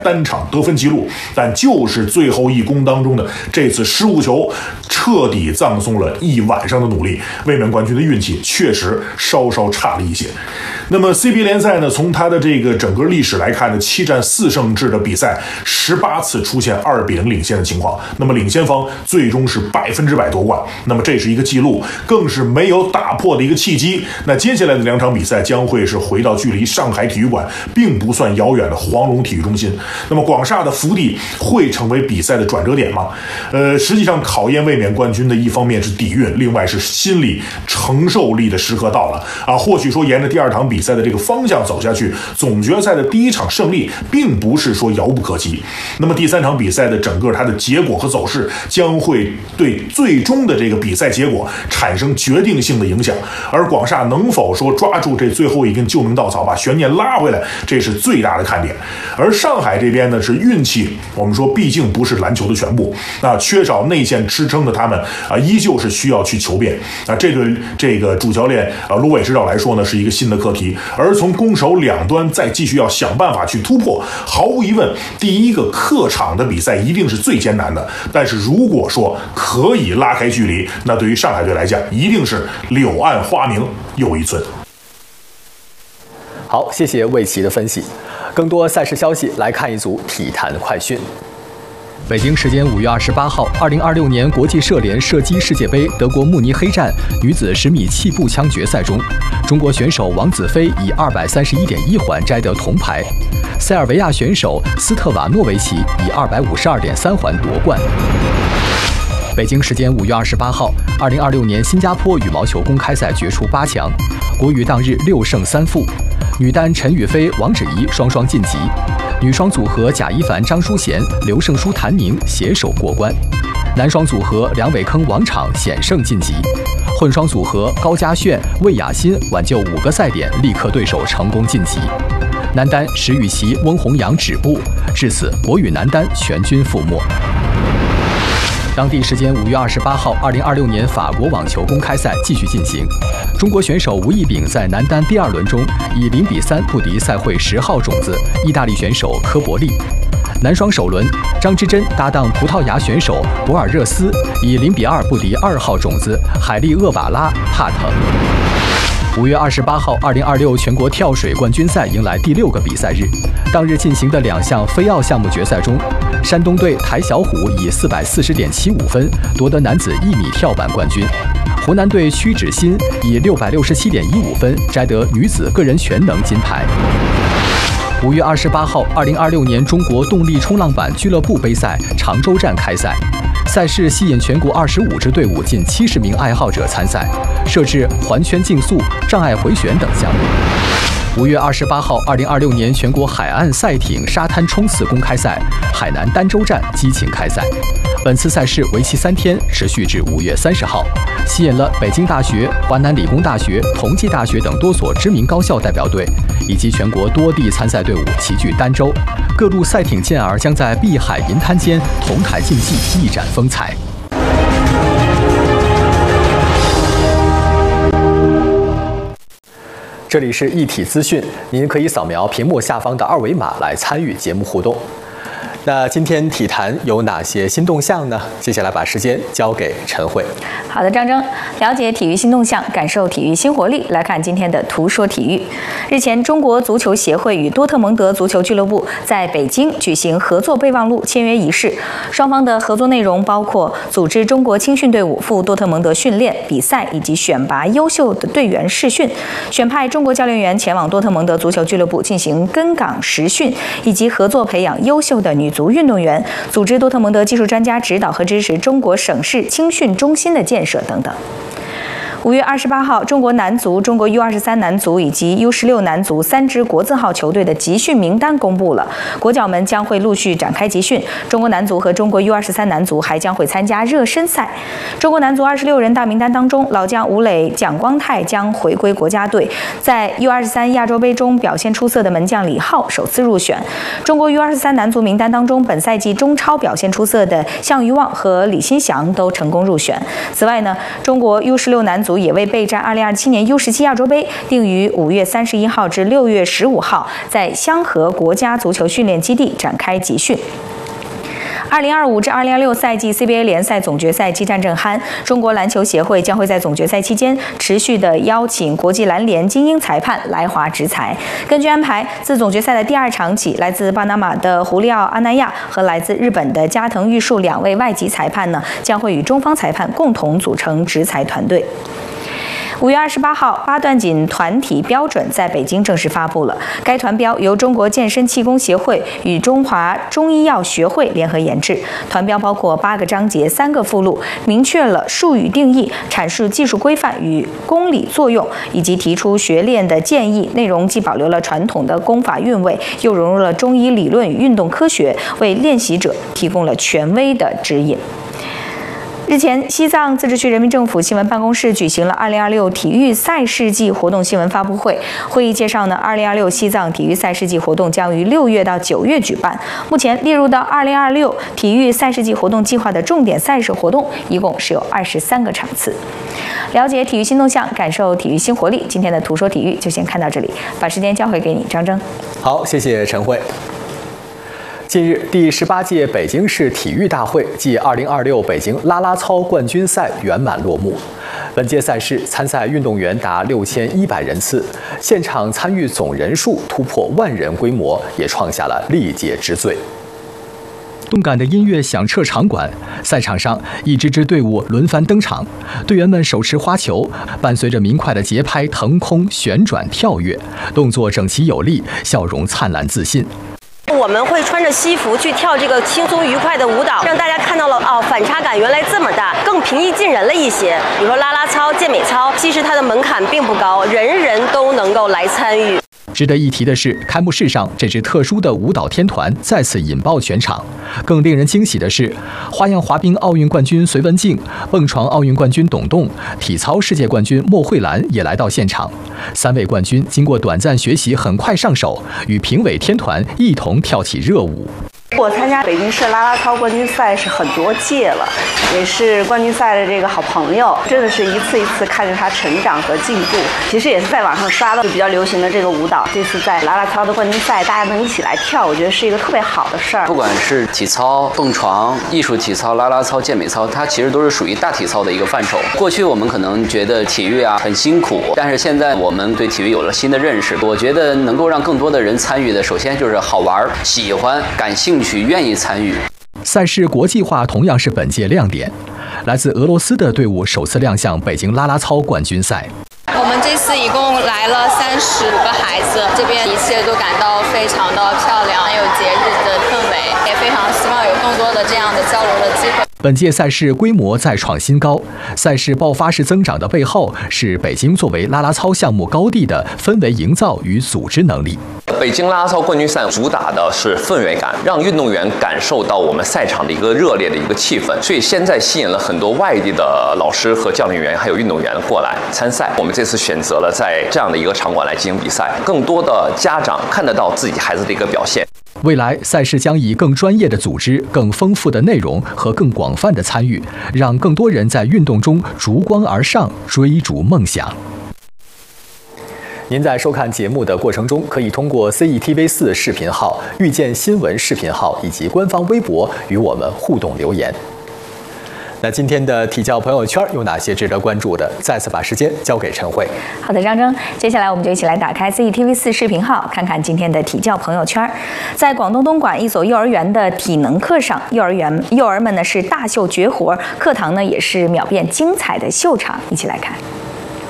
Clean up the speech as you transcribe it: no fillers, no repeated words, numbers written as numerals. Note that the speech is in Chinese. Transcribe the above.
单场得分记录，但就是最后一攻当中的这次失误球，彻底葬送了一晚上的努力。卫冕冠军的运气确实稍稍差了一些。那么 CBA 联赛呢，从它的这个整个历史来看呢，7战4胜制的比赛，18次出现2比0领先的情况，那么领先方最终是100%夺冠，那么这是一个记录，更是没有打破的一个契机。那接下来的2场比赛将会是回到距离上海体育馆并不算遥远的黄龙体育中心。那么广厦的福地会成为比赛的转折点吗？实际上考验卫冕冠军的一方面是底蕴，另外是心理承受力的时刻到了啊！或许说沿着第2场比赛的这个方向走下去，总决赛的第1场胜利并不是说遥不可及。那么第3场比赛的整个它的结果和走势将会对最终的这个比赛结果产生决定性的影响，而广厦能否说抓住这最后一根救命稻草，把悬念拉回来，这是最大的看点。而上海这边呢是运气，我们说毕竟不是篮球的全部，那缺少内线支撑的他们啊，依旧是需要去求变啊。这对这个主教练卢伟指导来说呢，是一个新的课题。而从攻守两端再继续要想办法去突破，毫无疑问，第一个客场的比赛一定是最艰难的。但是如果说可以拉开距离，那对于上海队来讲，一定是柳暗花明又一村。 好，谢谢魏奇的分析。更多赛事消息来看一组体坛快讯。北京时间5月28号，2026年国际射联射击世界杯德国慕尼黑站女子10米气步枪决赛中，中国选手王子飞以231.1环摘得铜牌，塞尔维亚选手斯特瓦诺维奇以252.3环夺冠。北京时间5月28号，2026年新加坡羽毛球公开赛决出8强，国羽当日6胜3负，女单陈雨菲、王芷怡双双晋级，女双组合贾一凡、张淑娴、刘胜书、谭宁携手过关，男双组合梁伟铿、王昶险胜晋级，混双组合高佳炫、魏雅欣挽救5个赛点，力克对手成功晋级。男单石宇奇、翁宏阳止步，至此国羽男单全军覆没。当地时间5月28号，2026年法国网球公开赛继续进行。中国选手吴亦丙在男单第2轮中以0比3不敌赛会10号种子意大利选手科伯利。男双首轮，张之臻搭档葡萄牙选手博尔热斯以0比2不敌2号种子海利厄瓦拉帕特。5月28号，2026全国跳水冠军赛迎来第6个比赛日。当日进行的2项非奥项目决赛中，山东队台小虎以440.75分夺得男子1米跳板冠军，湖南队屈芷欣以667.15分摘得女子个人全能金牌。5月28号，2026年中国动力冲浪板俱乐部杯赛常州站开赛。赛事吸引全国25支队伍近70名爱好者参赛，设置环圈竞速、障碍回旋等项目。5月28号，2026年全国海岸赛艇沙滩冲刺公开赛海南儋州站激情开赛。本次赛事为期3天，持续至5月30号，吸引了北京大学、华南理工大学、同济大学等多所知名高校代表队，以及全国多地参赛队伍齐聚儋州。各路赛艇健儿将在碧海银滩间同台竞技，一展风采。这里是一体资讯，您可以扫描屏幕下方的2维码来参与节目互动。那今天体坛有哪些新动向呢？接下来把时间交给陈慧。 好的，张征，了解体育新动向，感受体育新活力。来看今天的图说体育。日前，中国足球协会与多特蒙德足球俱乐部在北京举行合作备忘录签约仪式。双方的合作内容包括组织中国青训队伍赴多特蒙德训练、比赛，以及选拔优秀的队员试训，选派中国教练员前往多特蒙德足球俱乐部进行跟岗实训，以及合作培养优秀的女足运动员，组织多特蒙德技术专家指导和支持中国省市青训中心的建设等等。5月28号，中国男足、中国U23男足以及U16男足3支国字号球队的集训名单公布了，国脚们将会陆续展开集训。中国男足和中国U23男足还将会参加热身赛。中国男足26人大名单当中，老将吴磊、蒋光太将回归国家队。在U23亚洲杯中表现出色的门将李浩首次入选。中国U23男足名单当中，本赛季中超表现出色的项羽旺和李新祥都成功入选。此外呢，中国U16男足组也为备战2027年U17亚洲杯，定于5月31号至6月15号在香河国家足球训练基地展开集训。2025至2026赛季 CBA 联赛总决赛激战正酣，中国篮球协会将会在总决赛期间持续地邀请国际篮联精英裁判来华执裁。根据安排，自总决赛的第2场起，来自巴拿马的胡利奥·阿南亚和来自日本的加藤玉树2位外籍裁判呢，将会与中方裁判共同组成执裁团队。5月28号，8段锦团体标准在北京正式发布了。该团标由中国健身气功协会与中华中医药学会联合研制。团标包括8个章节、3个附录，明确了术语定义，阐述技术规范与公理作用，以及提出学练的建议。内容既保留了传统的功法韵味，又融入了中医理论与运动科学，为练习者提供了权威的指引。日前，西藏自治区人民政府新闻办公室举行了2026体育赛事季活动新闻发布会。会议介绍呢，2026西藏体育赛事季活动将于6月到9月举办。目前列入到2026体育赛事季活动计划的重点赛事活动，一共是有23个场次。了解体育新动向，感受体育新活力。今天的图说体育就先看到这里，把时间交回给你，张征。 好，谢谢陈慧。近日，第18届北京市体育大会暨2026北京啦啦操冠军赛圆满落幕。本届赛事参赛运动员达6100人次，现场参与总人数突破10000人规模，也创下了历届之最。动感的音乐响彻场馆，赛场上一支支队伍轮番登场，队员们手持花球，伴随着明快的节拍腾空、旋转、跳跃，动作整齐有力，笑容灿烂自信。 我们会穿着西服去跳这个轻松愉快的舞蹈，让大家看到了反差感原来这么大，更平易近人了一些。比如说啦啦操、健美操，其实它的门槛并不高，人人都能够来参与。 值得一提的是，开幕式上这支特殊的舞蹈天团再次引爆全场。更令人惊喜的是，花样滑冰奥运冠军隋文静、蹦床奥运冠军董栋、体操世界冠军莫慧兰也来到现场。3位冠军经过短暂学习，很快上手，与评委天团一同跳起热舞。 我参加北京市啦啦操冠军赛是很多届了，也是冠军赛的这个好朋友，真的是一次一次看着他成长和进步。其实也是在网上刷到比较流行的这个舞蹈，这次在啦啦操的冠军赛，大家能一起来跳，我觉得是一个特别好的事儿。 不管是体操、蹦床、艺术体操、啦啦操、健美操，它其实都是属于大体操的一个范畴。过去我们可能觉得体育很辛苦，但是现在我们对体育有了新的认识。我觉得能够让更多的人参与的，首先就是好玩、喜欢、感兴趣、愿意参与。 赛事国际化同样是本届亮点。来自俄罗斯的队伍首次亮相北京啦啦操冠军赛。 我们这次一共来了35个孩子，这边一切都感到非常的漂亮，很有节日的氛围，也非常希望有更多的这样的交流的机会。 本届赛事规模再创新高，赛事爆发式增长的背后是北京作为啦啦操项目高地的氛围营造与组织能力。 北京啦啦操冠军赛主打的是氛围感，让运动员感受到我们赛场的一个热烈的一个气氛，所以现在吸引了很多外地的老师和教练员还有运动员过来参赛。我们这次选择了在这样的一个场馆来进行比赛，更多的家长看得到自己孩子的一个表现。 未来赛事将以更专业的组织、更丰富的内容和更广泛的参与，让更多人在运动中逐光而上，追逐梦想。您在收看节目的过程中，可以通过 CETV4 视频号、遇见新闻视频号以及官方微博与我们互动留言。那今天的体教朋友圈有哪些值得关注的？再次把时间交给陈慧。 好的，张征，接下来我们就一起来打开 CETV4 视频号，看看今天的体教朋友圈。在广东东莞一所幼儿园的体能课上，幼儿们呢是大秀绝活，课堂呢也是秒变精彩的秀场，一起来看。